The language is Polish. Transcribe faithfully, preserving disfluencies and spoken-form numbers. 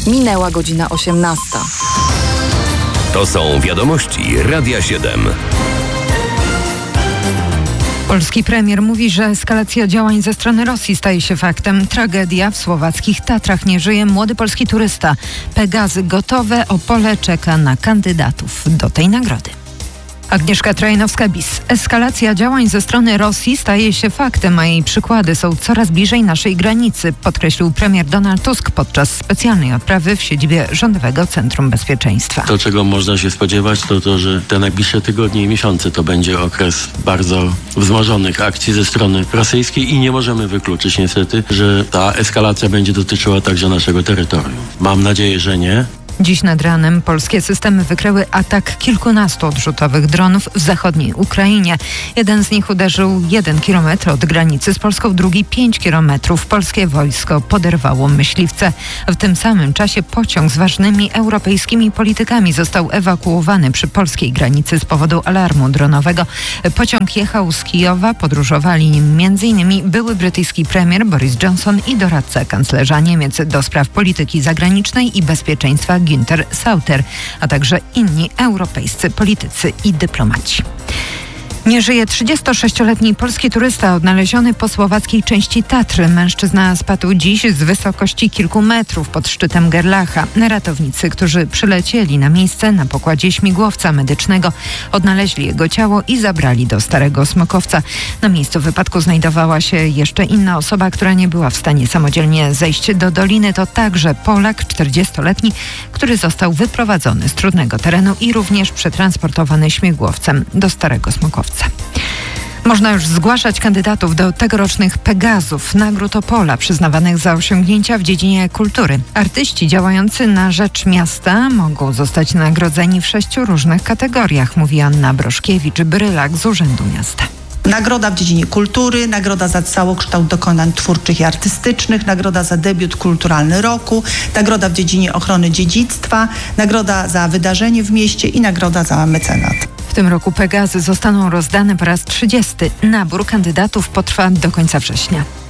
Minęła godzina osiemnasta. To są wiadomości Radia siedem. Polski premier mówi, że eskalacja działań ze strony Rosji staje się faktem. Tragedia w słowackich Tatrach. Nie żyje młody polski turysta. Pegazy gotowe, Opole czeka na kandydatów do tej nagrody. Agnieszka Trojanowska-Bis. Eskalacja działań ze strony Rosji staje się faktem, a jej przykłady są coraz bliżej naszej granicy, podkreślił premier Donald Tusk podczas specjalnej odprawy w siedzibie Rządowego Centrum Bezpieczeństwa. To, czego można się spodziewać, to to, że te najbliższe tygodnie i miesiące to będzie okres bardzo wzmożonych akcji ze strony rosyjskiej i nie możemy wykluczyć niestety, że ta eskalacja będzie dotyczyła także naszego terytorium. Mam nadzieję, że nie. Dziś nad ranem polskie systemy wykryły atak kilkunastu odrzutowych dronów w zachodniej Ukrainie. Jeden z nich uderzył jeden kilometr od granicy z Polską, drugi pięć kilometrów. Polskie wojsko poderwało myśliwce. W tym samym czasie pociąg z ważnymi europejskimi politykami został ewakuowany przy polskiej granicy z powodu alarmu dronowego. Pociąg jechał z Kijowa, podróżowali nim między innymi były brytyjski premier Boris Johnson i doradca kanclerza Niemiec do spraw polityki zagranicznej i bezpieczeństwa Günther Sauter, a także inni europejscy politycy i dyplomaci. Nie żyje trzydziestosześcioletni polski turysta odnaleziony po słowackiej części Tatry. Mężczyzna spadł dziś z wysokości kilku metrów pod szczytem Gerlacha. Ratownicy, którzy przylecieli na miejsce na pokładzie śmigłowca medycznego, odnaleźli jego ciało i zabrali do Starego Smokowca. Na miejscu wypadku znajdowała się jeszcze inna osoba, która nie była w stanie samodzielnie zejść do doliny. To także Polak, czterdziestoletni, który został wyprowadzony z trudnego terenu i również przetransportowany śmigłowcem do Starego Smokowca. Można już zgłaszać kandydatów do tegorocznych Pegazów, nagród Opola przyznawanych za osiągnięcia w dziedzinie kultury. Artyści działający na rzecz miasta mogą zostać nagrodzeni w sześciu różnych kategoriach, mówi Anna Broszkiewicz-Brylak z Urzędu Miasta. Nagroda w dziedzinie kultury, nagroda za całokształt dokonań twórczych i artystycznych, nagroda za debiut kulturalny roku, nagroda w dziedzinie ochrony dziedzictwa, nagroda za wydarzenie w mieście i nagroda za mecenat. W tym roku Pegazy zostaną rozdane po raz trzydziesty. Nabór kandydatów potrwa do końca września.